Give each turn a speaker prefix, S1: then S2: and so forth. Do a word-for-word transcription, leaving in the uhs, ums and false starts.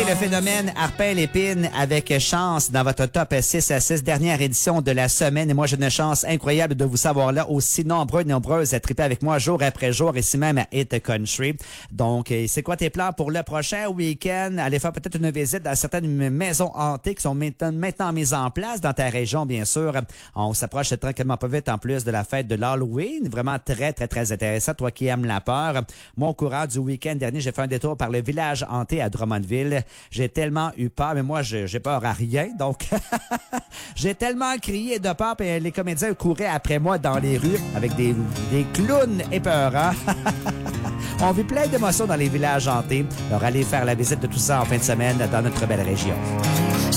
S1: le phénomène Arpin Lépine avec Chance dans votre top six à six, dernière édition de la semaine. Et moi, j'ai une chance incroyable de vous savoir là aussi nombreux et nombreuses à triper avec moi jour après jour, ici même à Hit Country. Donc, c'est quoi tes plans pour le prochain week-end? Aller faire peut-être une visite dans certaines maisons hantées qui sont maintenant mises en place dans ta région, bien sûr. On s'approche tranquillement pas vite en plus de la fête de l'Halloween. Vraiment très, très, très intéressant. Toi qui aimes la peur. Moi, au courant du week-end dernier, j'ai fait un détour par le village hanté à Drummondville. J'ai tellement eu peur, mais moi, j'ai peur à rien. Donc, j'ai tellement crié de peur, et les comédiens couraient après moi dans les rues avec des, des clowns épeurants. On vit plein d'émotions dans les villages hantés. Alors, allez faire la visite de tout ça en fin de semaine dans notre belle région.